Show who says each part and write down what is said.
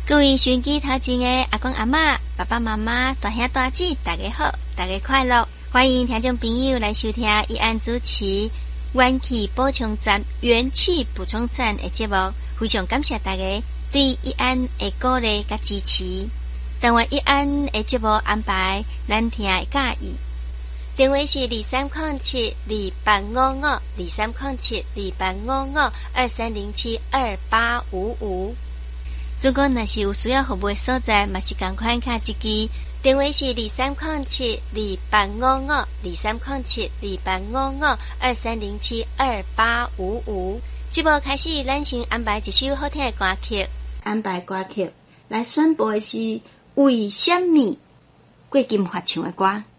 Speaker 1: 各位收音机头前的阿公阿嬷、爸爸妈妈、大兄大姐，大家好，大家快乐！欢迎听众朋友来收听义安主持元气补充站的节目，非常感谢大家对义安的鼓励甲支持。但愿义安的节目安排，咱听会介意。电话是2307-2855，2307-2855。如果若是有需要服务的所在，嘛是同款卡一支。电话是2307-2855，2307-2855。节目开始，咱先安排一首好听的歌曲。安排歌曲来宣布的是为什么郭金发唱的歌。